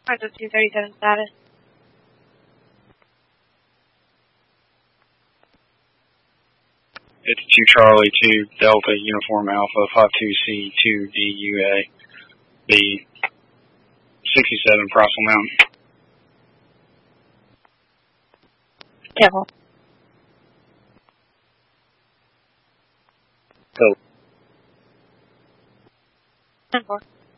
Ours is 237 status. It's 2 Charlie 2 Delta Uniform Alpha 52C2 DUA. The 67 Crossville Mountain. Careful. Go. 10-4.